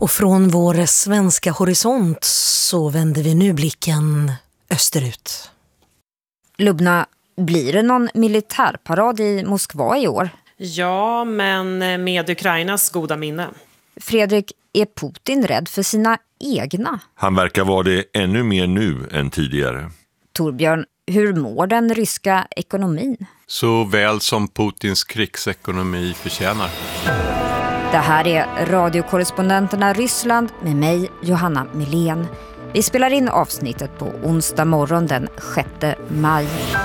Och från vår svenska horisont så vänder vi nu blicken österut. Lubna, blir det någon militärparad i Moskva i år? Ja, men med Ukrainas goda minne. Fredrik, är Putin rädd för sina egna? Han verkar vara det ännu mer nu än tidigare. Torbjörn, hur mår den ryska ekonomin? Så väl som Putins krigsekonomi förtjänar. Det här är radiokorrespondenterna Ryssland med mig, Johanna Milén. Vi spelar in avsnittet på onsdag morgon den 6 maj.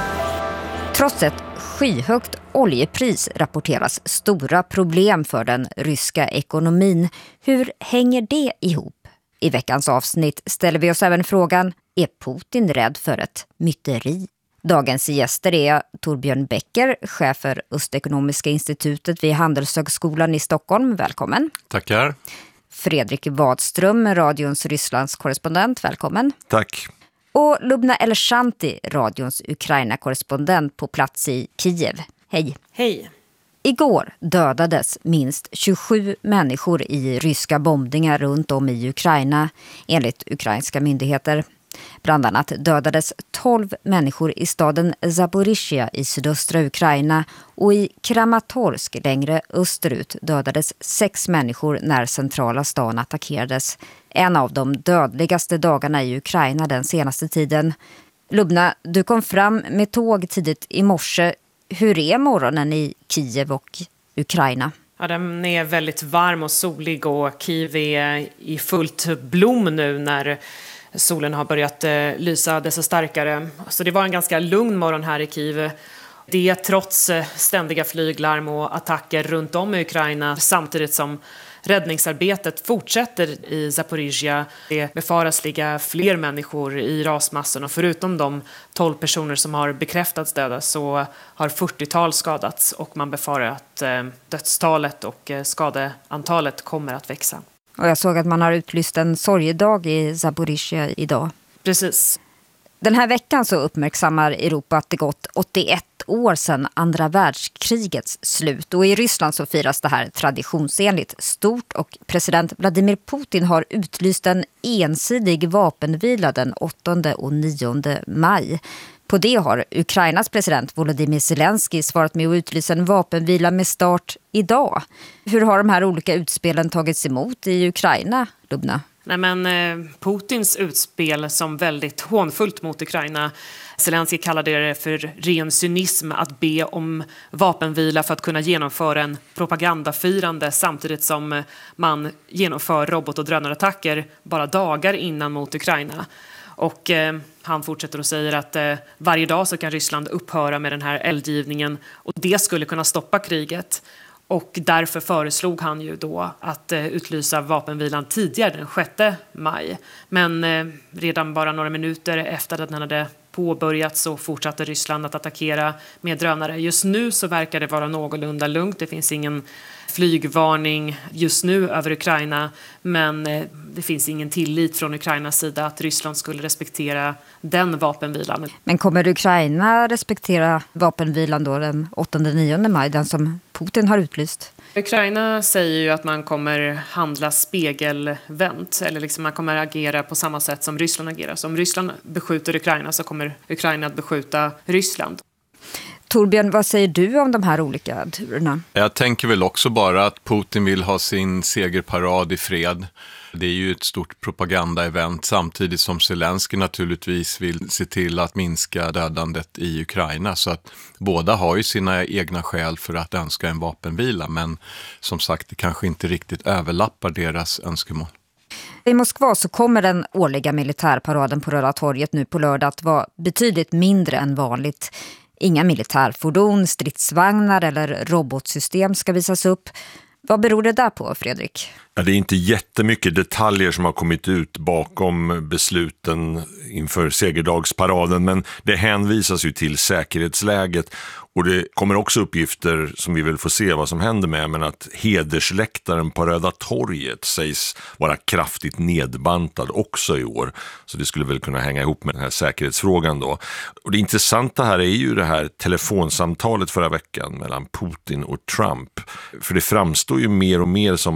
Trots ett skyhögt oljepris rapporteras stora problem för den ryska ekonomin. Hur hänger det ihop? I veckans avsnitt ställer vi oss även frågan, är Putin rädd för ett myteri? Dagens gäster är Torbjörn Becker, chef för Östekonomiska institutet vid Handelshögskolan i Stockholm. Välkommen. Tackar. Fredrik Wadström, radions Rysslands korrespondent. Välkommen. Tack. Och Lubna Elshanti, radions Ukraina-korrespondent på plats i Kiev. Hej. Hej. Igår dödades minst 27 människor i ryska bombningar runt om i Ukraina, enligt ukrainska myndigheter. Bland annat dödades 12 människor i staden Zaporizjzja i sydöstra Ukraina och i Kramatorsk längre österut dödades 6 människor när centrala stan attackerades. En av de dödligaste dagarna i Ukraina den senaste tiden. Lubna, du kom fram med tåg tidigt i morse. Hur är morgonen i Kiev och Ukraina? Ja, den är väldigt varm och solig och Kiev är i fullt blom nu när solen har börjat lysa desto starkare. Så det var en ganska lugn morgon här i Kiev. Det är trots ständiga flyglarm och attacker runt om i Ukraina samtidigt som räddningsarbetet fortsätter i Zaporizjzja. Det befaras ligga fler människor i rasmassorna. Förutom de 12 personer som har bekräftats döda så har 40-tal skadats och man befarar att dödstalet och skadeantalet kommer att växa. Och jag såg att man har utlyst en sorgedag i Zaporizjzja idag. Precis. Den här veckan så uppmärksammar Europa att det gått 81 år sedan andra världskrigets slut. Och i Ryssland så firas det här traditionsenligt stort och president Vladimir Putin har utlyst en ensidig vapenvila den 8 och 9 maj. På det har Ukrainas president Volodymyr Zelensky svarat med att utlysa en vapenvila med start idag. Hur har de här olika utspelen tagits emot i Ukraina, Lubna? Nej, men Putins utspel som väldigt hånfullt mot Ukraina. Zelensky kallade det för ren cynism att be om vapenvila för att kunna genomföra en propagandafirande samtidigt som man genomför robot- och drönarattacker bara dagar innan mot Ukraina. Och han fortsätter och säger att varje dag så kan Ryssland upphöra med den här eldgivningen och det skulle kunna stoppa kriget. Och därför föreslog han ju då att utlysa vapenvilan tidigare den 6 maj. Men redan bara några minuter efter att den hade påbörjat så fortsatte Ryssland att attackera med drönare. Just nu så verkar det vara någorlunda lugnt. Det finns ingen flygvarning just nu över Ukraina. Men det finns ingen tillit från Ukrainas sida att Ryssland skulle respektera den vapenvilan. Men kommer Ukraina respektera vapenvilan då den 8-9 maj, den som Putin har utlyst? Ukraina säger ju att man kommer handla spegelvänt, eller liksom man kommer agera på samma sätt som Ryssland agerar. Så om Ryssland beskjuter Ukraina så kommer Ukraina att beskjuta Ryssland. Torbjörn, vad säger du om de här olika turerna? Jag tänker väl också bara att Putin vill ha sin segerparad i fred. Det är ju ett stort propagandaevent samtidigt som Zelensky naturligtvis vill se till att minska dödandet i Ukraina. Så att båda har ju sina egna skäl för att önska en vapenvila, men som sagt det kanske inte riktigt överlappar deras önskemål. I Moskva så kommer den årliga militärparaden på Röda torget nu på lördag att vara betydligt mindre än vanligt. Inga militärfordon, stridsvagnar eller robotsystem ska visas upp. Vad beror det där på, Fredrik? Ja, det är inte jättemycket detaljer som har kommit ut bakom besluten inför segerdagsparaden, men det hänvisas ju till säkerhetsläget. Och det kommer också uppgifter som vi väl får se vad som händer med, men att hedersläktaren på Röda torget sägs vara kraftigt nedbantad också i år. Så det skulle väl kunna hänga ihop med den här säkerhetsfrågan då. Och det intressanta här är ju det här telefonsamtalet förra veckan mellan Putin och Trump. För det framstår ju mer och mer som att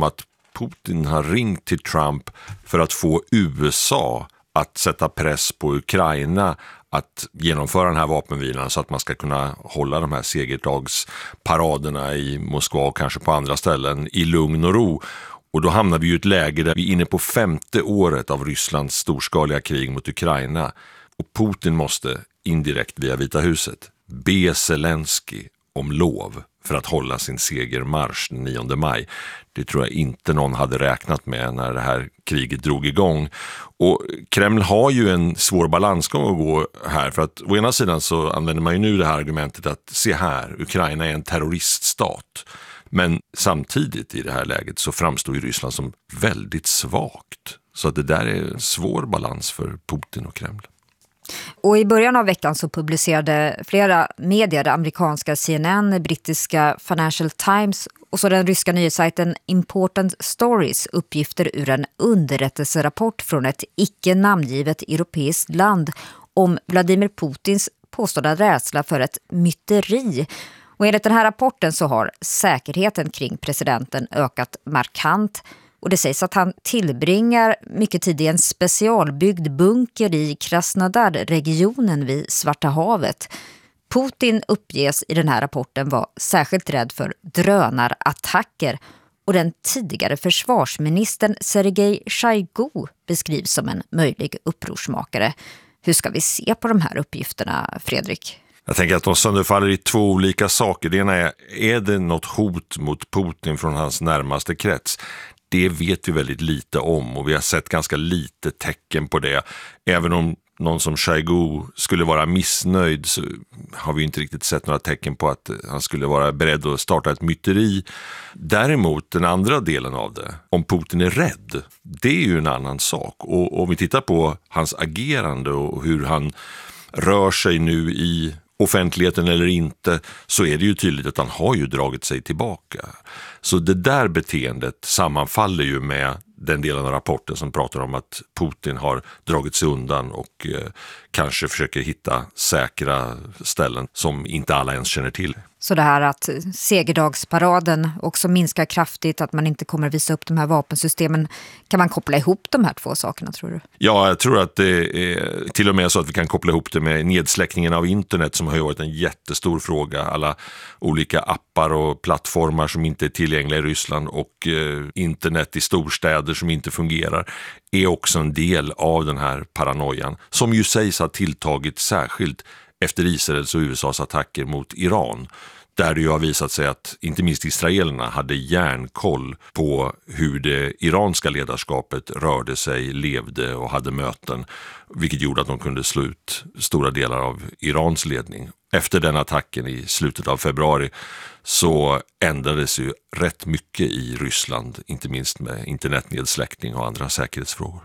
Putin har ringt till Trump för att få USA att sätta press på Ukraina att genomföra den här vapenvilan så att man ska kunna hålla de här segertagsparaderna i Moskva och kanske på andra ställen i lugn och ro. Och då hamnar vi i ett läge där vi är inne på 5:e året av Rysslands storskaliga krig mot Ukraina. Och Putin måste indirekt via Vita huset be Zelensky om lov för att hålla sin segermarsch den 9 maj. Det tror jag inte någon hade räknat med när det här kriget drog igång. Och Kreml har ju en svår balansgång att gå här, för att å ena sidan så använder man ju nu det här argumentet att se här, Ukraina är en terroriststat. Men samtidigt i det här läget så framstår ju Ryssland som väldigt svagt. Så att det där är en svår balans för Putin och Kreml. Och i början av veckan så publicerade flera medier, amerikanska CNN, brittiska Financial Times och så den ryska nyhetssajten Important Stories, uppgifter ur en underrättelserapport från ett icke namngivet europeiskt land om Vladimir Putins påstådda rädsla för ett myteri. Och enligt den här rapporten så har säkerheten kring presidenten ökat markant. Och det sägs att han tillbringar mycket tid i en specialbyggd bunker i Krasnodar-regionen vid Svarta havet. Putin uppges i den här rapporten vara särskilt rädd för drönarattacker. Och den tidigare försvarsministern Sergej Shoigu beskrivs som en möjlig upprorsmakare. Hur ska vi se på de här uppgifterna, Fredrik? Jag tänker att de sönderfaller i två olika saker. Det ena är det något hot mot Putin från hans närmaste krets? Det vet vi väldigt lite om och vi har sett ganska lite tecken på det. Även om någon som Shoigu skulle vara missnöjd så har vi inte riktigt sett några tecken på att han skulle vara beredd att starta ett myteri. Däremot den andra delen av det, om Putin är rädd, det är ju en annan sak. Och om vi tittar på hans agerande och hur han rör sig nu i offentligheten eller inte, så är det ju tydligt att han har ju dragit sig tillbaka. Så det där beteendet sammanfaller ju med den delen av rapporten som pratar om att Putin har dragit sig undan och kanske försöker hitta säkra ställen som inte alla ens känner till. Så det här att segerdagsparaden också minskar kraftigt, att man inte kommer visa upp de här vapensystemen, kan man koppla ihop de här två sakerna, tror du? Ja, jag tror att det är till och med så att vi kan koppla ihop det med nedsläckningen av internet som har varit en jättestor fråga. Alla olika appar och plattformar som inte är tillgängliga i Ryssland och internet i storstäder som inte fungerar är också en del av den här paranoian som ju sägs ha tilltagit särskilt efter Israels och USAs attacker mot Iran. Där det ju har visat sig att inte minst israelerna hade järnkoll på hur det iranska ledarskapet rörde sig, levde och hade möten. Vilket gjorde att de kunde slå ut stora delar av Irans ledning. Efter den attacken i slutet av februari så ändrades ju rätt mycket i Ryssland. Inte minst med internetnedsläckning och andra säkerhetsfrågor.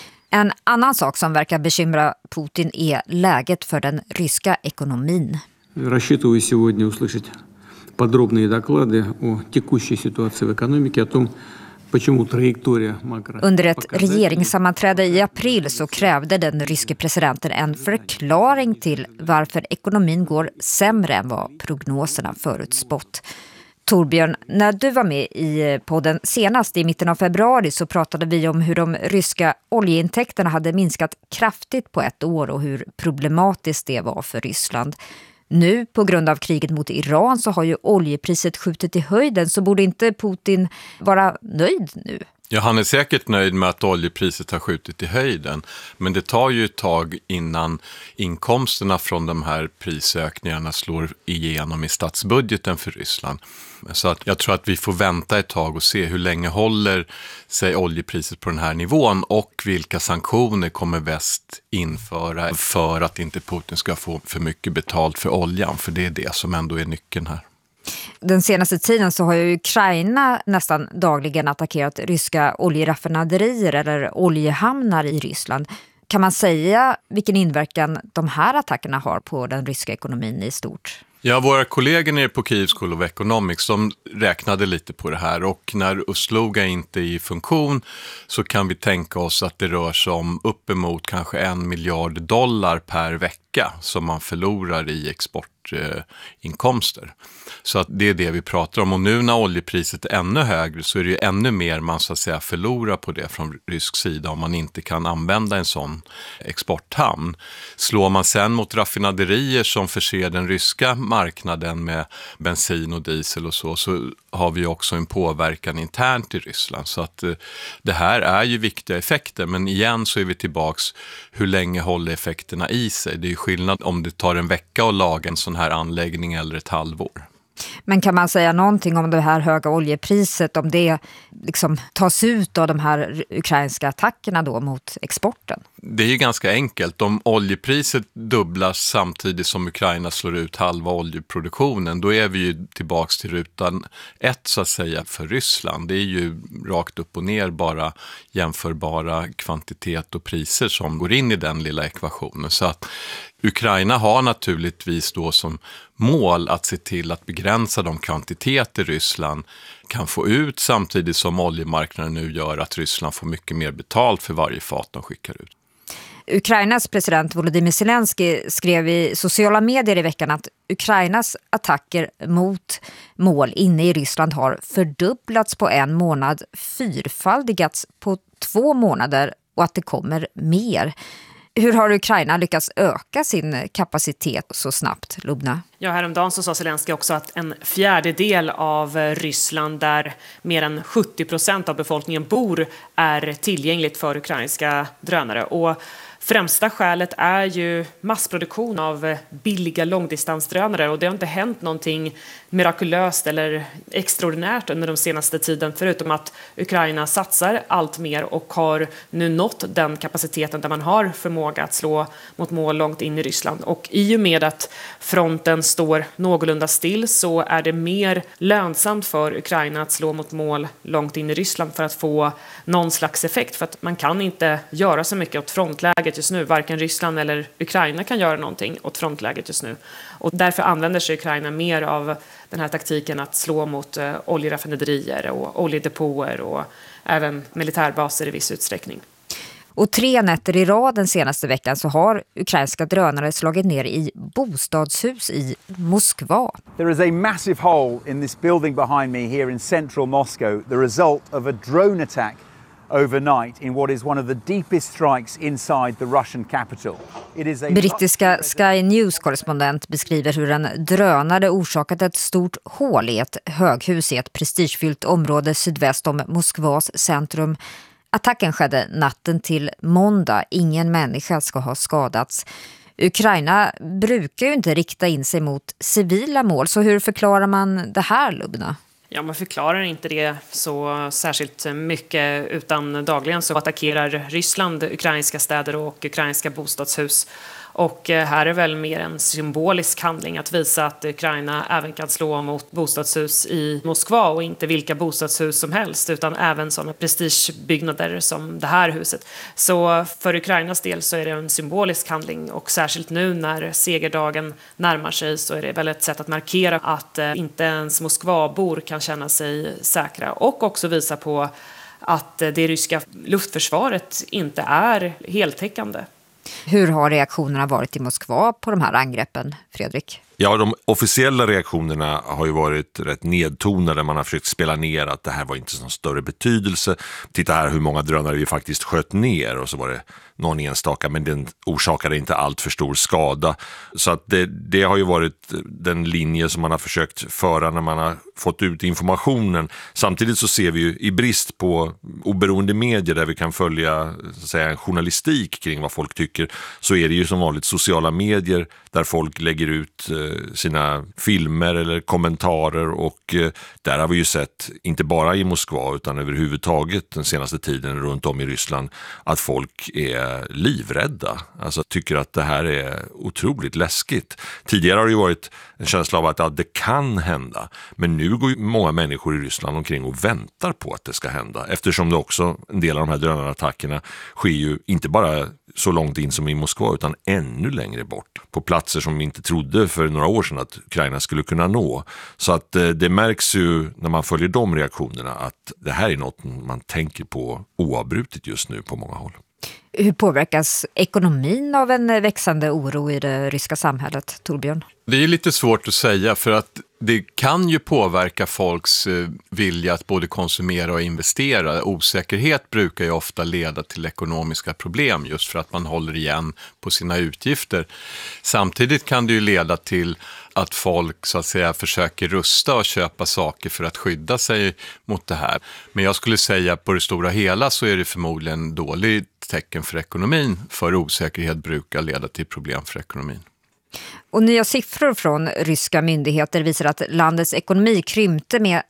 En annan sak som verkar bekymra Putin är läget för den ryska ekonomin. Рассчитываю сегодня услышать подробные доклады о текущей ситуации в экономике, о том, почему траектория макро. Under ett regeringssammanträde i april så krävde den ryske presidenten en förklaring till varför ekonomin går sämre än vad prognoserna förutspått. Torbjörn, när du var med i podden senast i mitten av februari så pratade vi om hur de ryska oljeintäkterna hade minskat kraftigt på ett år och hur problematiskt det var för Ryssland. Nu på grund av kriget mot Iran så har ju oljepriset skjutit i höjden, så borde inte Putin vara nöjd nu? Ja, han är säkert nöjd med att oljepriset har skjutit i höjden, men det tar ju ett tag innan inkomsterna från de här prisökningarna slår igenom i statsbudgeten för Ryssland. Så att jag tror att vi får vänta ett tag och se hur länge håller sig oljepriset på den här nivån och vilka sanktioner kommer väst införa för att inte Putin ska få för mycket betalt för oljan, för det är det som ändå är nyckeln här. Den senaste tiden så har ju Ukraina nästan dagligen attackerat ryska oljeraffinaderier eller oljehamnar i Ryssland. Kan man säga vilken inverkan de här attackerna har på den ryska ekonomin i stort? Ja, våra kollegor nere på Kyiv School of Economics, de räknade lite på det här, och när Ust-Luga inte är i funktion så kan vi tänka oss att det rör sig om uppemot kanske $1 miljard per vecka vecka som man förlorar i exportinkomster. Så att det är det vi pratar om. Och nu när oljepriset är ännu högre så är det ju ännu mer man så att säga förlorar på det från rysk sida om man inte kan använda en sån exporthamn. Slår man sen mot raffinaderier som förser den ryska marknaden med bensin och diesel och så har vi också en påverkan internt i Ryssland. Så att det här är ju viktiga effekter, men igen så är vi tillbaks hur länge håller effekterna i sig. Det är ju skillnad om det tar en vecka att laga en sån här anläggning eller ett halvår. Men kan man säga någonting om det här höga oljepriset, om det liksom tas ut av de här ukrainska attackerna då mot exporten? Det är ju ganska enkelt. Om oljepriset dubblas samtidigt som Ukraina slår ut halva oljeproduktionen, då är vi ju tillbaks till rutan 1 så att säga för Ryssland. Det är ju rakt upp och ner bara jämförbara kvantitet och priser som går in i den lilla ekvationen. Så att Ukraina har naturligtvis då som mål att se till att begränsa de kvantiteter Ryssland kan få ut, samtidigt som oljemarknaden nu gör att Ryssland får mycket mer betalt för varje fat de skickar ut. Ukrainas president Volodymyr Zelensky skrev i sociala medier i veckan att Ukrainas attacker mot mål inne i Ryssland har fördubblats på en månad, fyrfaldigats på 2 månader och att det kommer mer. Hur har Ukraina lyckats öka sin kapacitet så snabbt, Lubna? Ja, häromdagen så sa Zelensky också att en fjärdedel av Ryssland, där mer än 70% av befolkningen bor, är tillgängligt för ukrainska drönare. Och främsta skälet är ju massproduktion av billiga långdistansdrönare, och det har inte hänt någonting mirakulöst eller extraordinärt under de senaste tiden, förutom att Ukraina satsar allt mer och har nu nått den kapaciteten där man har förmåga att slå mot mål långt in i Ryssland. Och i och med att fronten står någorlunda still så är det mer lönsamt för Ukraina att slå mot mål långt in i Ryssland för att få någon slags effekt, för att man kan inte göra så mycket åt frontläget just nu. Varken Ryssland eller Ukraina kan göra någonting åt frontläget just nu. Och därför använder sig Ukraina mer av den här taktiken att slå mot oljeraffinaderier och oljedepåer och även militärbaser i viss utsträckning. Och 3 nätter i rad den senaste veckan så har ukrainska drönare slagit ner i bostadshus i Moskva. There is a massive hole in this building behind me here in central Moscow, the result of a drone attack overnight in what is one of the deepest strikes inside the Russian capital. Brittiska Sky News-korrespondent beskriver hur en drönare orsakat ett stort hål i ett höghus i ett prestigefyllt område sydväst om Moskvas centrum. Attacken skedde natten till måndag. Ingen människa ska ha skadats. Ukraina brukar ju inte rikta in sig mot civila mål, så hur förklarar man det här, Lubna? Ja, man förklarar inte det så särskilt mycket, utan dagligen så attackerar Ryssland ukrainska städer och ukrainska bostadshus. Och här är väl mer en symbolisk handling att visa att Ukraina även kan slå mot bostadshus i Moskva, och inte vilka bostadshus som helst utan även sådana prestigebyggnader som det här huset. Så för Ukrainas del så är det en symbolisk handling, och särskilt nu när segerdagen närmar sig så är det väl ett sätt att markera att inte ens Moskvabor kan känna sig säkra, och också visa på att det ryska luftförsvaret inte är heltäckande. Hur har reaktionerna varit i Moskva på de här angreppen, Fredrik? Ja, de officiella reaktionerna har ju varit rätt nedtonade. Man har försökt spela ner att det här var inte någon större betydelse. Titta här hur många drönare vi faktiskt sköt ner, och så var det någon enstaka, men den orsakade inte allt för stor skada. Så att det har ju varit den linje som man har försökt föra när man har fått ut informationen. Samtidigt så ser vi ju i brist på oberoende medier där vi kan följa så att säga, en journalistik kring vad folk tycker, så är det ju som vanligt sociala medier där folk lägger ut sina filmer eller kommentarer, och där har vi ju sett, inte bara i Moskva utan överhuvudtaget den senaste tiden runt om i Ryssland, att folk är livrädda. Alltså tycker att det här är otroligt läskigt. Tidigare har det ju varit en känsla av att det kan hända, men nu går ju många människor i Ryssland omkring och väntar på att det ska hända, eftersom det också, en del av de här drönarattackerna sker ju inte bara så långt in som i Moskva utan ännu längre bort, på platser som vi inte trodde för några år sedan att Ukraina skulle kunna nå. Så att det märks ju när man följer de reaktionerna att det här är något man tänker på oavbrutet just nu på många håll. Hur påverkas ekonomin av en växande oro i det ryska samhället, Torbjörn? Det är lite svårt att säga för att det kan ju påverka folks vilja att både konsumera och investera. Osäkerhet brukar ju ofta leda till ekonomiska problem just för att man håller igen på sina utgifter. Samtidigt kan det ju leda till att folk så att säga försöker rusta och köpa saker för att skydda sig mot det här. Men jag skulle säga på det stora hela så är det förmodligen dåligt tecken för ekonomin, för osäkerhet brukar leda till problem för ekonomin. Och nya siffror från ryska myndigheter visar att landets ekonomi krympte med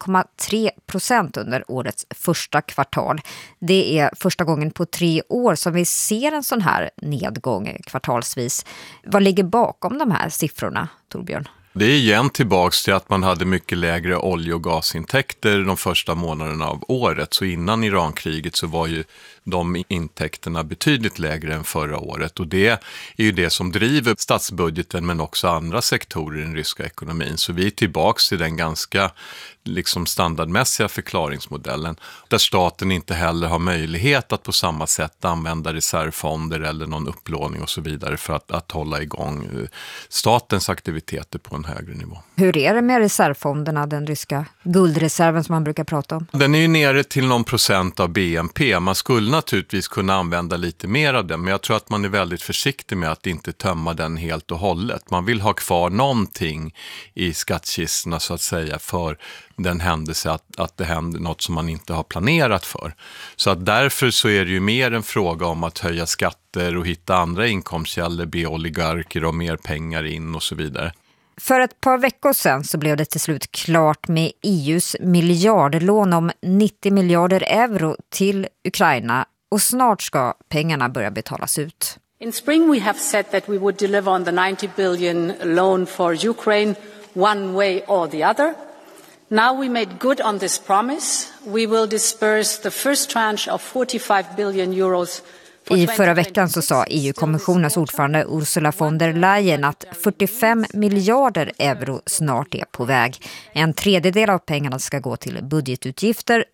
0,3% under årets första kvartal. Det är första gången på 3 år som vi ser en sån här nedgång kvartalsvis. Vad ligger bakom de här siffrorna, Torbjörn? Det är igen tillbaks till att man hade mycket lägre olje- och gasintäkter de första månaderna av året. Så innan Irankriget så var ju de intäkterna betydligt lägre än förra året. Och det är ju det som driver statsbudgeten men också andra sektorer i den ryska ekonomin. Så vi är tillbaks till den ganska standardmässiga förklaringsmodellen där staten inte heller har möjlighet att på samma sätt använda reservfonder eller någon upplåning och så vidare för att hålla igång statens aktiviteter på en högre nivå. Hur är det med reservfonderna, den ryska guldreserven som man brukar prata om? Den är ju nere till någon procent av BNP. Man skulle naturligtvis kunna använda lite mer av den, men jag tror att man är väldigt försiktig med att inte tömma den helt och hållet. Man vill ha kvar någonting i skattkistorna så att säga för den händelse att det händer något som man inte har planerat för. Så att därför så är det ju mer en fråga om att höja skatter och hitta andra inkomstkällor, be oligarker och mer pengar in och så vidare. För ett par veckor sedan så blev det till slut klart med EUs miljardlån om 90 miljarder euro till Ukraina och snart ska pengarna börja betalas ut. In spring we have said that we would deliver on the 90 billion loan for Ukraine one way or the other. Now we made good on this promise. We will disperse the first tranche of 45 billion euros. I förra veckan så sa EU-kommissionens ordförande Ursula von der Leyen att 45 miljarder euro snart är på väg. 1/3 av pengarna ska gå till budgetutgifter,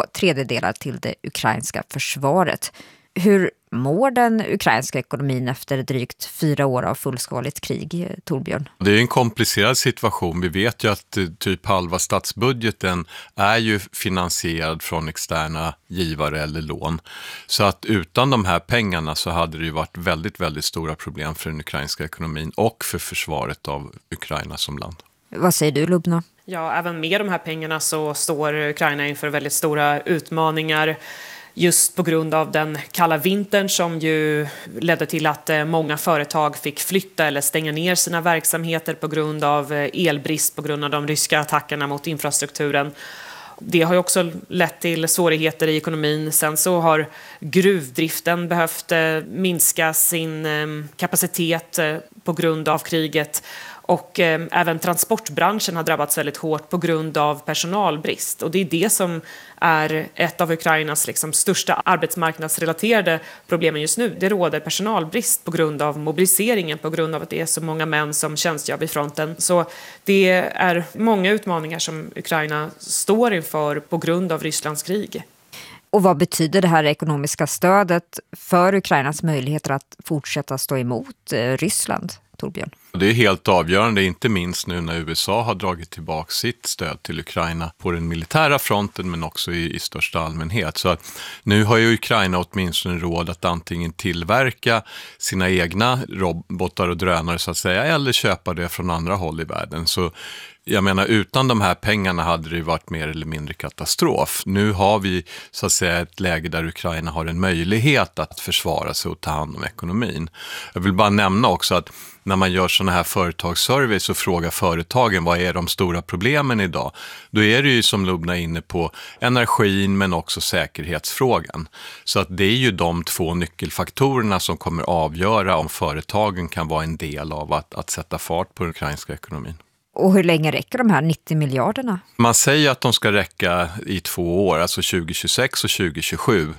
2/3 till det ukrainska försvaret. Hur mår den ukrainska ekonomin efter drygt 4 år av fullskaligt krig, Torbjörn? Det är en komplicerad situation. Vi vet ju att typ halva statsbudgeten är ju finansierad från externa givare eller lån. Så att utan de här pengarna så hade det ju varit väldigt, väldigt stora problem för den ukrainska ekonomin och för försvaret av Ukraina som land. Vad säger du, Lubna? Ja, även med de här pengarna så står Ukraina inför väldigt stora utmaningar. Just på grund av den kalla vintern som ju ledde till att många företag fick flytta eller stänga ner sina verksamheter på grund av elbrist, på grund av de ryska attackerna mot infrastrukturen. Det har ju också lett till svårigheter i ekonomin. Sen så har gruvdriften behövt minska sin kapacitet på grund av kriget. Och även transportbranschen har drabbats väldigt hårt på grund av personalbrist. Och det är det som är ett av Ukrainas största arbetsmarknadsrelaterade problemen just nu. Det råder personalbrist på grund av mobiliseringen, på grund av att det är så många män som tjänstgör vid fronten. Så det är många utmaningar som Ukraina står inför på grund av Rysslands krig. Och vad betyder det här ekonomiska stödet för Ukrainas möjligheter att fortsätta stå emot Ryssland, Torbjörn? Det är helt avgörande, inte minst nu när USA har dragit tillbaka sitt stöd till Ukraina på den militära fronten men också i största allmänhet. Så att nu har ju Ukraina åtminstone råd att antingen tillverka sina egna robotar och drönare så att säga eller köpa det från andra håll i världen. Så jag menar, utan de här pengarna hade det varit mer eller mindre katastrof. Nu har vi så att säga ett läge där Ukraina har en möjlighet att försvara sig och ta hand om ekonomin. Jag vill bara nämna också att när man gör sådana här företagsservice och frågar företagen vad är de stora problemen idag, då är det ju som Lubna är inne på energin men också säkerhetsfrågan. Så att det är ju de 2 nyckelfaktorerna som kommer avgöra om företagen kan vara en del av att sätta fart på den ukrainska ekonomin. Och hur länge räcker de här 90 miljarderna? Man säger att de ska räcka i 2 år, alltså 2026 och 2027.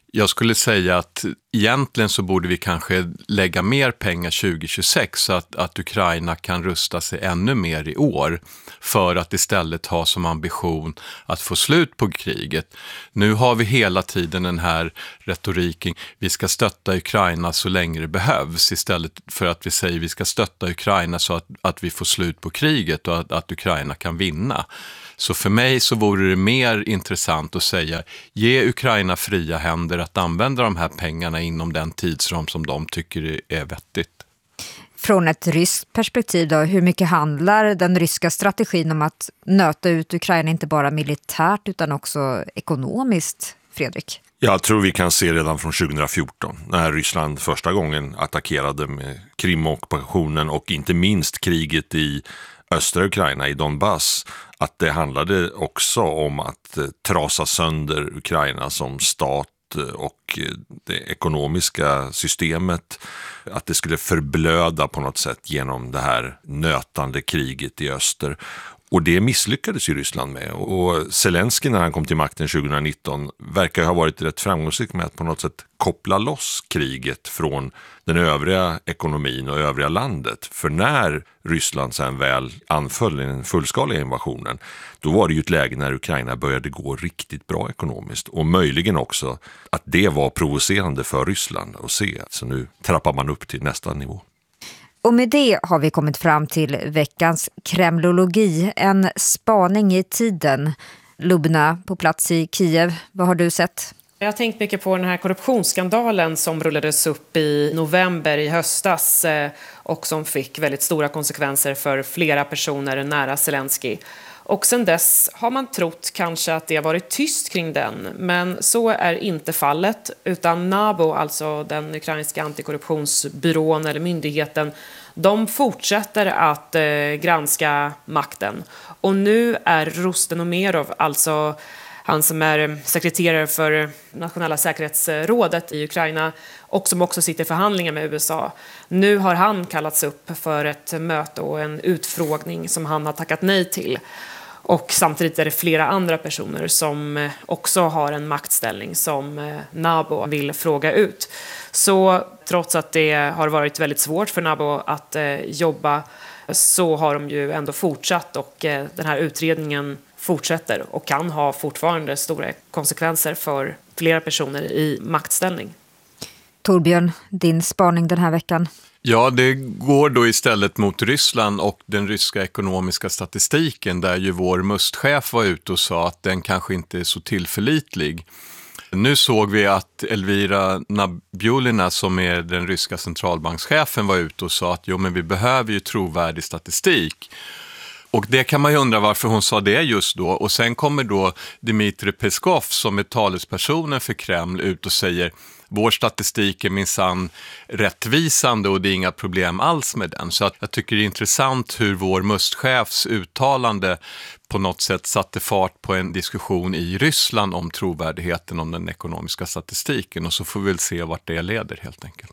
Jag skulle säga att egentligen så borde vi kanske lägga mer pengar 2026 så att Ukraina kan rusta sig ännu mer i år för att istället ha som ambition att få slut på kriget. Nu har vi hela tiden den här retoriken, vi ska stötta Ukraina så länge det behövs istället för att vi säger vi ska stötta Ukraina så att vi får slut på kriget och att Ukraina kan vinna. Så för mig så vore det mer intressant att säga, ge Ukraina fria händer att använda de här pengarna inom den tidsram som de tycker är vettigt. Från ett ryskt perspektiv då, hur mycket handlar den ryska strategin om att nöta ut Ukraina inte bara militärt utan också ekonomiskt, Fredrik? Jag tror vi kan se redan från 2014 när Ryssland första gången attackerade med Krim-ockupationen och inte minst kriget i östra Ukraina, i Donbass, att det handlade också om att trasa sönder Ukraina som stat och det ekonomiska systemet, att det skulle förblöda på något sätt genom det här nötande kriget i öster. Och det misslyckades ju Ryssland med. Och Zelensky när han kom till makten 2019 verkar ha varit rätt framgångsrik med att på något sätt koppla loss kriget från den övriga ekonomin och övriga landet. För när Ryssland sen väl anföll i den fullskaliga invasionen, då var det ju ett läge när Ukraina började gå riktigt bra ekonomiskt. Och möjligen också att det var provocerande för Ryssland att se. Så nu trappar man upp till nästa nivå. Och med det har vi kommit fram till veckans kremlologi, en spaning i tiden. Lubna på plats i Kiev, vad har du sett? Jag har tänkt mycket på den här korruptionsskandalen som rullades upp i november i höstas och som fick väldigt stora konsekvenser för flera personer nära Zelensky. Och sen dess har man trott kanske att det har varit tyst kring den, men så är inte fallet, utan NABU, alltså den ukrainska antikorruptionsbyrån eller myndigheten, de fortsätter att granska makten. Och nu är Rustem Umerov, alltså han som är sekreterare för nationella säkerhetsrådet i Ukraina och som också sitter i förhandlingar med USA. Nu har han kallats upp för ett möte och en utfrågning som han har tackat nej till. Och samtidigt är det flera andra personer som också har en maktställning som NABU vill fråga ut. Så trots att det har varit väldigt svårt för NABU att jobba så har de ju ändå fortsatt och den här utredningen fortsätter och kan ha fortfarande stora konsekvenser för flera personer i maktställning. Torbjörn, din spaning den här veckan? Ja, det går då istället mot Ryssland och den ryska ekonomiska statistiken där ju vår mustchef var ute och sa att den kanske inte är så tillförlitlig. Nu såg vi att Elvira Nabiulina som är den ryska centralbankschefen var ute och sa att jo, men vi behöver ju trovärdig statistik. Och det kan man ju undra varför hon sa det just då. Och sen kommer då Dmitrij Peskov som är talespersonen för Kreml ut och säger vår statistik är minsann rättvisande och det är inga problem alls med den. Så att jag tycker det är intressant hur vår mustchefs uttalande på något sätt satte fart på en diskussion i Ryssland om trovärdigheten om den ekonomiska statistiken. Och så får vi väl se vart det leder helt enkelt.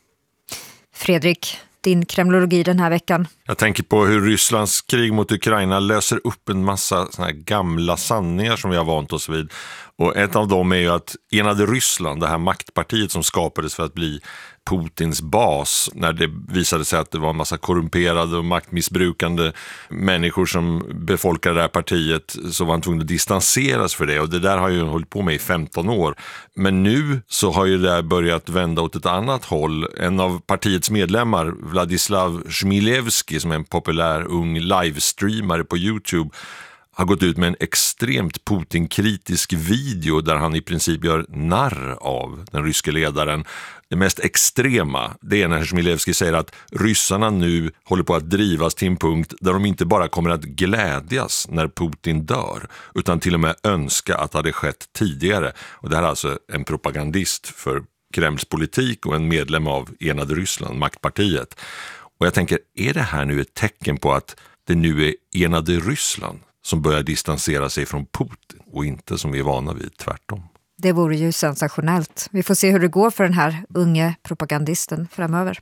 Fredrik, din kremlologi den här veckan? Jag tänker på hur Rysslands krig mot Ukraina löser upp en massa såna här gamla sanningar som vi har vant oss vid. Och ett av dem är ju att enade Ryssland, det här maktpartiet som skapades för att bli Putins bas, när det visade sig att det var en massa korrumperade och maktmissbrukande människor som befolkade det här partiet, så var han tvungen att distanseras för det. Och det där har ju hållit på med i 15 år. Men nu så har ju det här börjat vända åt ett annat håll. En av partiets medlemmar, Vladislav Smilevski, som är en populär ung livestreamare på YouTube, har gått ut med en extremt Putin-kritisk video där han i princip gör narr av den ryske ledaren. Det mest extrema, det är när Smilevski säger att ryssarna nu håller på att drivas till en punkt där de inte bara kommer att glädjas när Putin dör, utan till och med önska att det hade skett tidigare. Och det här är alltså en propagandist för Kremls politik och en medlem av Enade Ryssland, maktpartiet. Och jag tänker, är det här nu ett tecken på att det nu är Enade Ryssland som börjar distansera sig från Putin och inte som vi är vana vid, tvärtom? Det vore ju sensationellt. Vi får se hur det går för den här unge propagandisten framöver.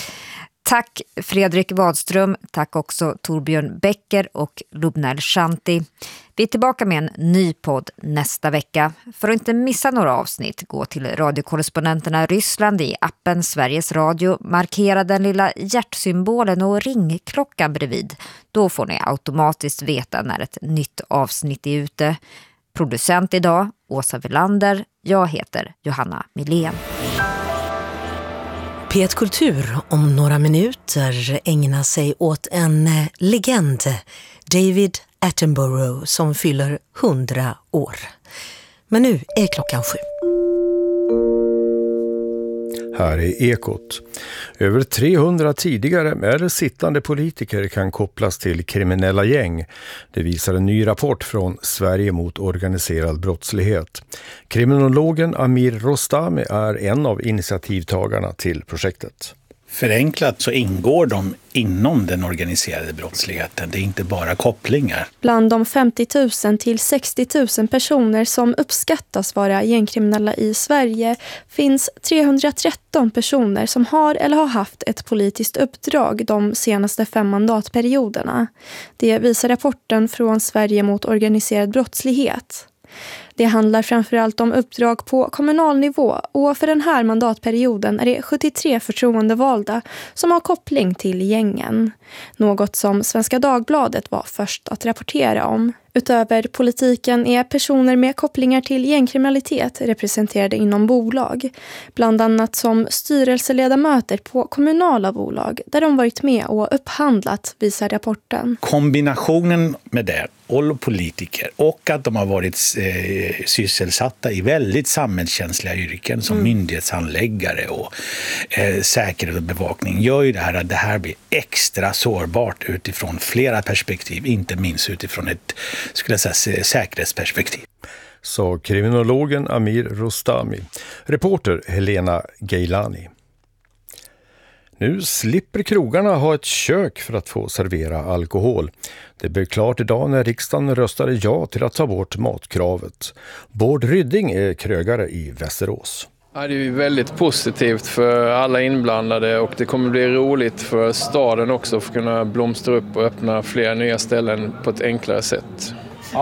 Tack Fredrik Wadström, tack också Torbjörn Becker och Lubna El-Shanti. Vi är tillbaka med en ny podd nästa vecka. För att inte missa några avsnitt, gå till radiokorrespondenterna Ryssland i appen Sveriges Radio. Markera den lilla hjärtsymbolen och ringklockan bredvid. Då får ni automatiskt veta när ett nytt avsnitt är ute. Producent idag, Åsa Welander. Jag heter Johanna Milén. P1 Kultur om några minuter ägnar sig åt en legend, David Attenborough, som fyller 100 år. Men nu är klockan 7. Här är Ekot. Över 300 tidigare eller sittande politiker kan kopplas till kriminella gäng. Det visar en ny rapport från Sverige mot organiserad brottslighet. Kriminologen Amir Rostami är en av initiativtagarna till projektet. Förenklat så ingår de inom den organiserade brottsligheten. Det är inte bara kopplingar. Bland de 50 000 till 60 000 personer som uppskattas vara gängkriminella i Sverige finns 313 personer som har eller har haft ett politiskt uppdrag de senaste 5 mandatperioderna. Det visar rapporten från Sverige mot organiserad brottslighet. Det handlar framförallt om uppdrag på kommunal nivå och för den här mandatperioden är det 73 förtroendevalda som har koppling till gängen. Något som Svenska Dagbladet var först att rapportera om. Utöver politiken är personer med kopplingar till gängkriminalitet representerade inom bolag. Bland annat som styrelseledamöter på kommunala bolag där de varit med och upphandlat, visar rapporten. Kombinationen med det, och politiker, och att de har varit sysselsatta i väldigt samhällskänsliga yrken som myndighetshandläggare och säkerhet och bevakning gör ju det här att det här blir extra sårbart utifrån flera perspektiv, inte minst utifrån ett, skulle jag säga, säkerhetsperspektiv. Sa kriminologen Amir Rostami. Reporter Helena Geilani. Nu slipper krogarna ha ett kök för att få servera alkohol. Det blev klart idag när riksdagen röstade ja till att ta bort matkravet. Bård Rydding är krögare i Västerås. Ja, det är ju väldigt positivt för alla inblandade och det kommer bli roligt för staden också att kunna blomstra upp och öppna fler nya ställen på ett enklare sätt.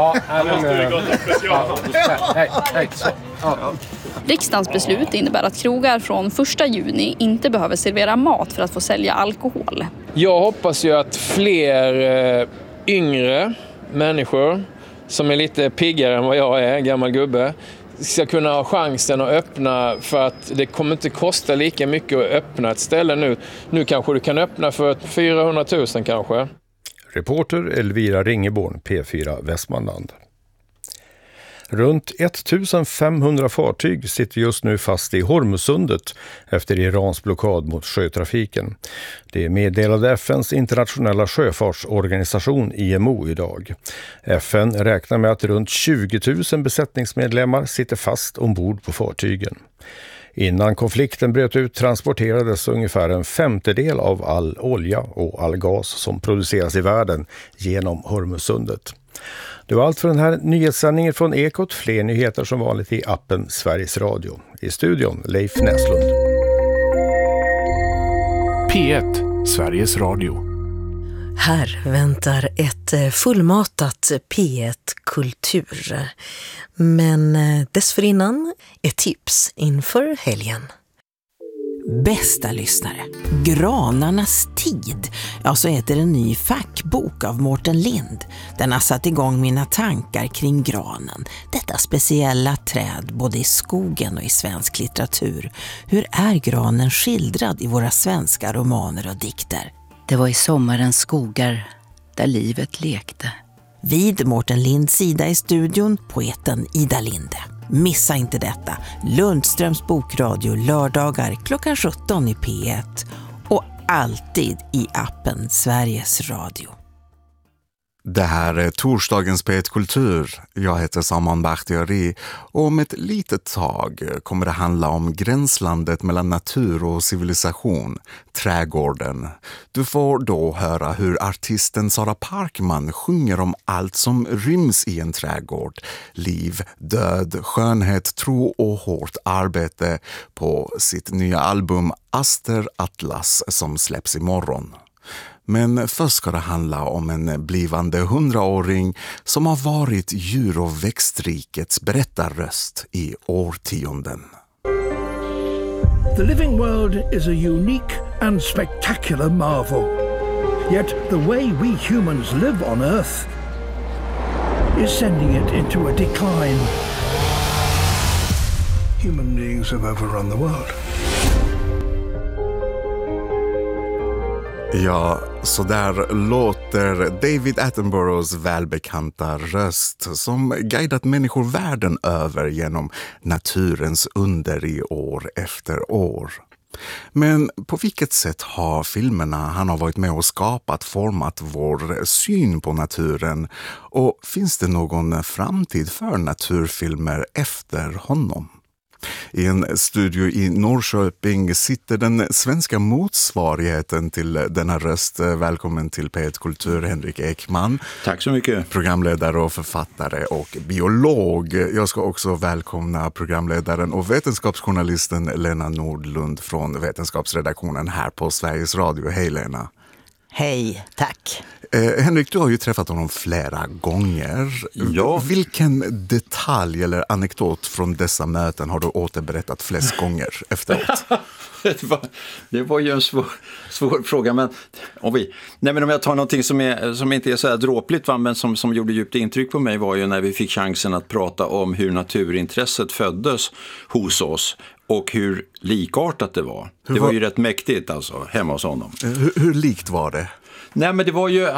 Riksdagens beslut innebär att krogar från 1 juni inte behöver servera mat för att få sälja alkohol. Jag hoppas ju att fler yngre människor som är lite piggare än vad jag är, gammal gubbe, ska kunna ha chansen att öppna, för att det kommer inte kosta lika mycket att öppna ett ställe nu. Nu kanske du kan öppna för 400 000 kanske. Reporter Elvira Ringeborn, P4 Västmanland. Runt 1500 fartyg sitter just nu fast i Hormuzsundet efter Irans blockad mot sjötrafiken. Det meddelade FNs internationella sjöfartsorganisation IMO idag. FN räknar med att runt 20 000 besättningsmedlemmar sitter fast ombord på fartygen. Innan konflikten bröt ut transporterades ungefär 1/5 av all olja och all gas som produceras i världen genom Hormuzsundet. Det var allt för den här nyhetssändningen från Ekot. Fler nyheter som vanligt i appen Sveriges Radio. I studion Leif Näslund. P1, Sveriges Radio. Här väntar ett fullmatat P1 Kultur. Men dessförinnan ett tips inför helgen. Bästa lyssnare, Granarnas tid, ja så heter en ny fackbok av Mårten Lind. Den har satt igång mina tankar kring granen, detta speciella träd både i skogen och i svensk litteratur. Hur är granen skildrad i våra svenska romaner och dikter? Det var i sommarens skogar där livet lekte. Vid Mårten Linds sida i studion, poeten Ida Linde. Missa inte detta. Lundströms bokradio lördagar klockan 17 i P1 och alltid i appen Sveriges Radio. Det här är torsdagens P1 Kultur. Jag heter Saman Bakhtiari och om ett litet tag kommer det handla om gränslandet mellan natur och civilisation, trädgården. Du får då höra hur artisten Sara Parkman sjunger om allt som ryms i en trädgård. Liv, död, skönhet, tro och hårt arbete på sitt nya album Aster Atlas som släpps imorgon. Men först ska det handla om en blivande 100-åring som har varit djur- och växtrikets berättarröst i årtionden. The living world is a unique and spectacular marvel. Yet the way we humans live on Earth is sending it into a decline. Human beings have overrun the world. Ja, så där låter David Attenboroughs välbekanta röst som guidat människor världen över genom naturens under i år efter år. Men på vilket sätt har filmerna han har varit med och skapat format vår syn på naturen? Och finns det någon framtid för naturfilmer efter honom? I en studio i Norrköping sitter den svenska motsvarigheten till denna röst. Välkommen till P1 Kultur, Henrik Ekman. Tack så mycket. Programledare och författare och biolog. Jag ska också välkomna programledaren och vetenskapsjournalisten Lena Nordlund från vetenskapsredaktionen här på Sveriges Radio. Hej Lena. Hej, tack. Henrik, du har ju träffat honom flera gånger. Ja. Vilken detalj eller anekdot från dessa möten har du återberättat flest gånger efteråt? Det var ju en svår fråga, men om jag tar någonting som inte är så här dråpligt, men som gjorde djupt intryck på mig var ju när vi fick chansen att prata om hur naturintresset föddes hos oss och hur likartat det var. Det var ju rätt mäktigt alltså, hemma hos honom. Hur likt var det? Nej, men det var ju,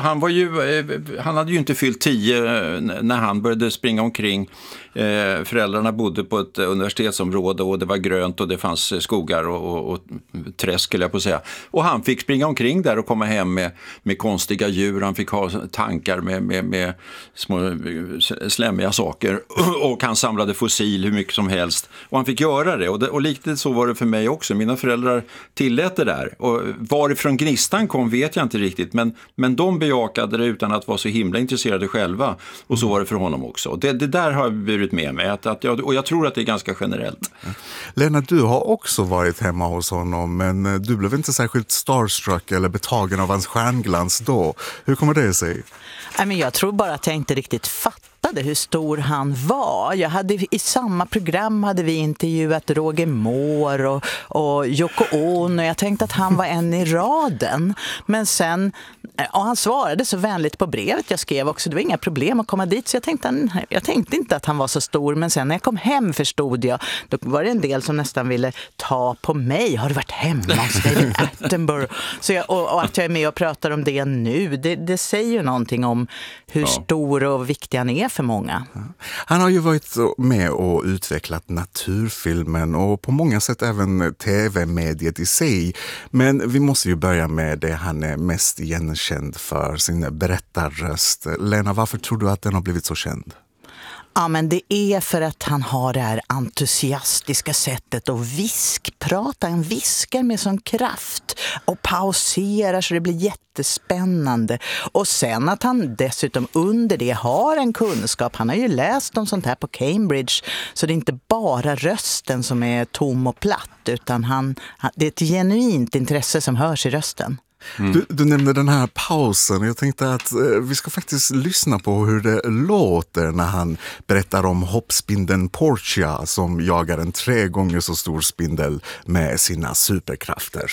han hade ju inte fyllt 10 när han började springa omkring. Föräldrarna bodde på ett universitetsområde och det var grönt och det fanns skogar och träsk, skulle jag på säga. Och han fick springa omkring där och komma hem med konstiga djur. Han fick ha tankar med små slämmiga saker och han samlade fossil hur mycket som helst. Och han fick göra det. Och likadant så var det för mig också. Mina föräldrar tillät det där. Och varifrån gnistan kom vet jag inte riktigt. Men de bejakade det utan att vara så himla intresserade själva. Och så var det för honom också. Det där har jag burit med mig. Och jag tror att det är ganska generellt. Lena, du har också varit hemma hos honom. Men du blev inte särskilt starstruck eller betagen av hans stjärnglans då. Hur kommer det sig? Jag tror bara att jag inte riktigt fattade hur stor han var. I samma program hade vi intervjuat Roger Moore och Yoko Ono. Jag tänkte att han var en i raden. Men sen, och han svarade så vänligt på brevet jag skrev också. Det var inga problem att komma dit. Så jag tänkte inte att han var så stor. Men sen när jag kom hem förstod jag. Då var det en del som nästan ville ta på mig. Har du varit hemma hos David Attenborough? Och att jag är med och pratar om det nu. Det säger ju någonting om hur stor och viktig han är för många. Han har ju varit med och utvecklat naturfilmen och på många sätt även tv-mediet i sig. Men vi måste ju börja med det han är mest igenkänd för, sin berättarröst. Lena, varför tror du att den har blivit så känd? Ja, men det är för att han har det här entusiastiska sättet att viskprata. Han viskar med sån kraft och pauserar så det blir jättespännande. Och sen att han dessutom under det har en kunskap. Han har ju läst om sånt här på Cambridge. Så det är inte bara rösten som är tom och platt, utan det är ett genuint intresse som hörs i rösten. Du nämnde den här pausen. Jag tänkte att vi ska faktiskt lyssna på hur det låter när han berättar om hoppspindeln Portia som jagar en 3 gånger så stor spindel med sina superkrafter.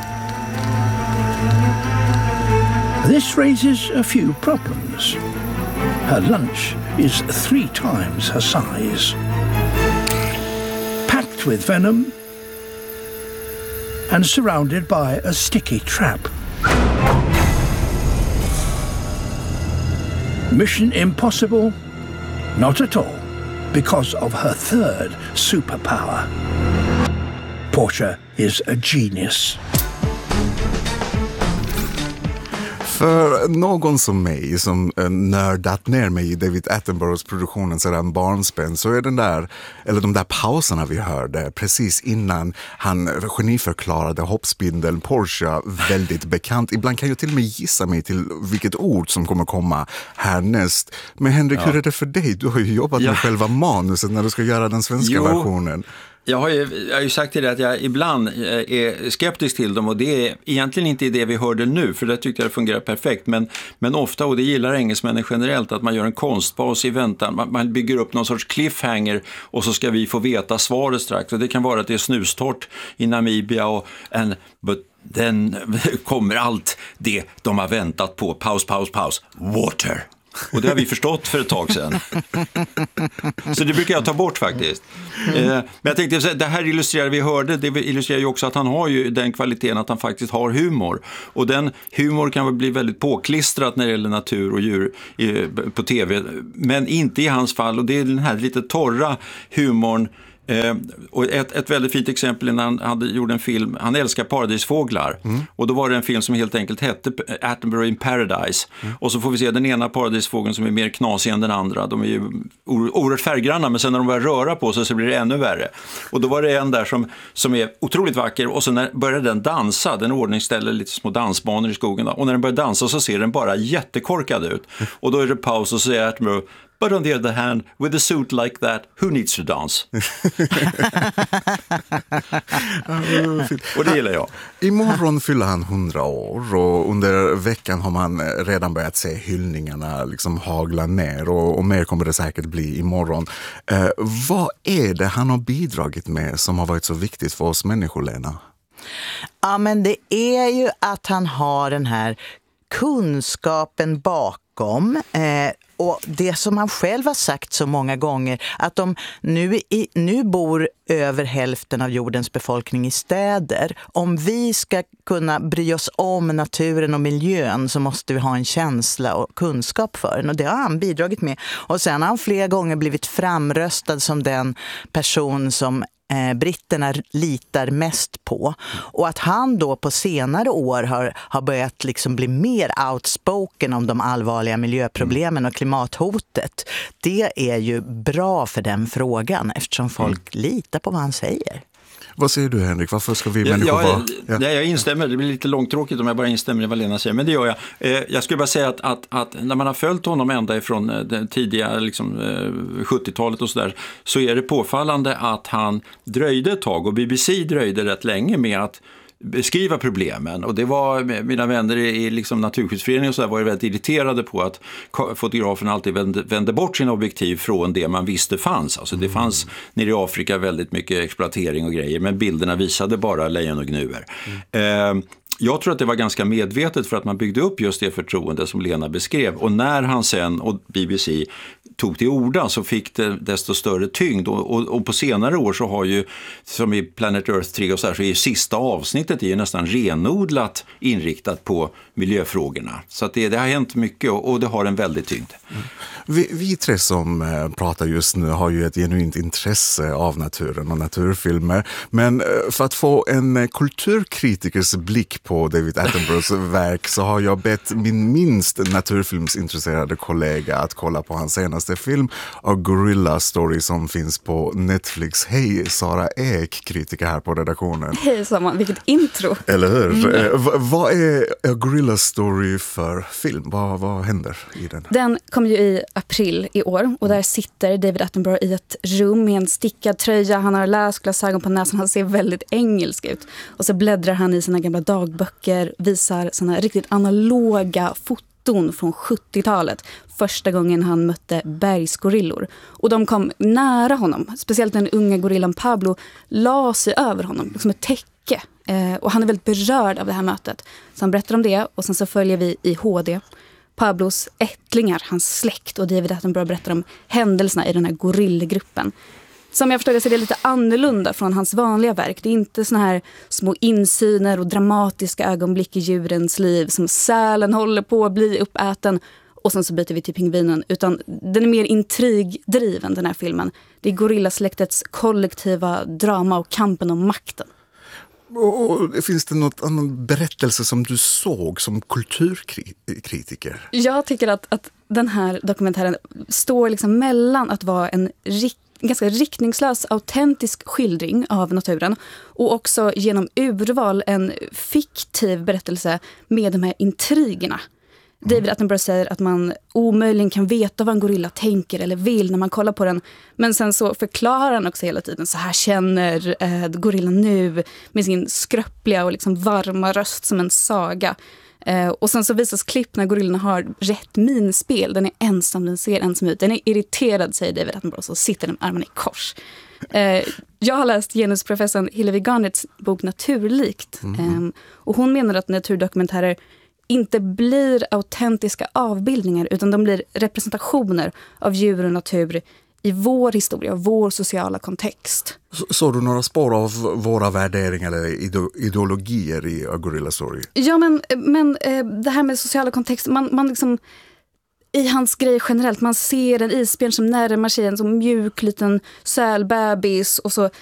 This raises a few problems. Her lunch is 3 times her size. Packed with venom and surrounded by a sticky trap. Mission impossible? Not at all, because of her third superpower. Portia is a genius. För någon som mig som nördat ner mig i David Attenboroughs produktionen sedan barnsben så är de där pauserna vi hörde precis innan han geniförklarade hoppspindeln Portia väldigt bekant. Ibland kan jag till och med gissa mig till vilket ord som kommer komma härnäst. Men Henrik, hur är det för dig? Du har ju jobbat med själva manuset när du ska göra den svenska versionen. Jag har ju sagt till dig att jag ibland är skeptisk till dem, och det är egentligen inte det vi hörde nu, för det tyckte jag det fungerar perfekt, men ofta, och det gillar engelsmännen generellt, att man gör en konstpaus i väntan, man bygger upp någon sorts cliffhanger och så ska vi få veta svaret strax, och det kan vara att det är snustort i Namibia och den kommer allt det de har väntat på, paus, water. Och det har vi förstått för ett tag sedan. Så det brukar jag ta bort faktiskt. Men jag tänkte, det här illustrerar vi hörde, det illustrerar ju också att han har ju den kvaliteten att han faktiskt har humor. Och den humor kan väl bli väldigt påklistrat när det gäller natur och djur på tv. Men inte i hans fall, och det är den här lite torra humorn. Och ett väldigt fint exempel när han gjorde en film, han älskar paradisfåglar, och då var det en film som helt enkelt hette Attenborough in Paradise, och så får vi se den ena paradisfågeln som är mer knasig än den andra. De är ju oerhört färggranna, men sen när de börjar röra på sig så blir det ännu värre. Och då var det en där som är otroligt vacker, och sen började den dansa, den ordningställer lite små dansbanor i skogen då. Och när den börjar dansa så ser den bara jättekorkad ut, och då är det paus och så säger Attenborough, but on the other hand, with a suit like that, who needs to dance? Och det gillar jag. Imorgon fyller han 100 år, och under veckan har man redan börjat se hyllningarna liksom hagla ner, och mer kommer det säkert bli imorgon. Vad är det han har bidragit med som har varit så viktigt för oss människor, Lena? Ja, men det är ju att han har den här kunskapen bakom, och det som han själv har sagt så många gånger, att de nu bor över hälften av jordens befolkning i städer. Om vi ska kunna bry oss om naturen och miljön så måste vi ha en känsla och kunskap för den, och det har han bidragit med. Och sen har han flera gånger blivit framröstad som den person som britterna litar mest på, och att han då på senare år har börjat liksom bli mer outspoken om de allvarliga miljöproblemen och klimathotet. Det är ju bra för den frågan, eftersom folk litar på vad han säger. Vad säger du, Henrik? Varför ska vi människor vara... Ja, jag instämmer. Det blir lite långtråkigt om jag bara instämmer i vad Lena säger, men det gör jag. Jag skulle bara säga att när man har följt honom ända ifrån den tidiga 70-talet och sådär, så är det påfallande att han dröjde ett tag, och BBC dröjde rätt länge med att beskriva problemen, och det var mina vänner i Naturskyddsföreningen och så där, var väldigt irriterade på att fotografen alltid vände bort sin objektiv från det man visste fanns. Alltså det fanns nere i Afrika väldigt mycket exploatering och grejer, men bilderna visade bara lejon och gnuer. Jag tror att det var ganska medvetet, för att man byggde upp just det förtroende som Lena beskrev, och när han sen och BBC tog till orda så fick det desto större tyngd, och på senare år så har ju, som i Planet Earth 3 och så här, så är ju sista avsnittet är ju nästan renodlat inriktat på miljöfrågorna, så att det har hänt mycket, och det har en väldigt tyngd. Vi tre som pratar just nu har ju ett genuint intresse av naturen och naturfilmer, men för att få en kulturkritikers blick på David Attenboroughs verk så har jag bett min minst naturfilmsintresserade kollega att kolla på hans senaste film, A Gorilla Story, som finns på Netflix. Hej Sara Ek, kritiker här på redaktionen. Hej Saman, vilket intro. Eller hur? Vad är A Gorilla Story för film? Vad händer i den? Den kom ju i april i år, och där sitter David Attenborough i ett rum med en stickad tröja. Han har läsglasögon på näsan, han ser väldigt engelsk ut. Och så bläddrar han i sina gamla dagböcker, visar såna riktigt analoga foton från 70-talet. Första gången han mötte bergsgorillor. Och de kom nära honom. Speciellt den unga gorillan Pablo la sig över honom som ett täcke. Och han är väldigt berörd av det här mötet. Så han berättar om det, och sen så följer vi i HD Pablos ättlingar, hans släkt, och David Attenborough berättar om händelserna i den här gorillgruppen. Som jag förstår det så är det lite annorlunda från hans vanliga verk. Det är inte såna här små insyner och dramatiska ögonblick i djurens liv som sälen håller på att bli uppäten och sen så byter vi till pingvinen, utan den är mer intrigdriven, den här filmen. Det är gorillasläktets kollektiva drama och kampen om makten. Och finns det något annan berättelse som du såg som kulturkritiker? Jag tycker att den här dokumentären står liksom mellan att vara en ganska riktningslös, autentisk skildring av naturen och också genom urval en fiktiv berättelse med de här intrigerna. David Attenborough säger att man omöjligen kan veta vad en gorilla tänker eller vill när man kollar på den. Men sen så förklarar han också hela tiden, så här känner gorillan nu med sin skröpliga och liksom varma röst som en saga. Och sen så visas klipp när gorillan har rätt minspel. Den är ensam, den ser ensam ut. Den är irriterad, säger David Attenborough, så sitter den med armarna i kors. Jag har läst genusprofessorn Hillevi Garnets bok Naturlikt. Och hon menar att naturdokumentärer inte blir autentiska avbildningar, utan de blir representationer av djur och natur i vår historia, vår sociala kontext. Så du några spår av våra värderingar eller ideologier i A Gorilla Story? Ja, men det här med sociala kontext, man liksom, i hans grej generellt, man ser en isbjörn som närmar sig en så mjuk liten sälbebis och så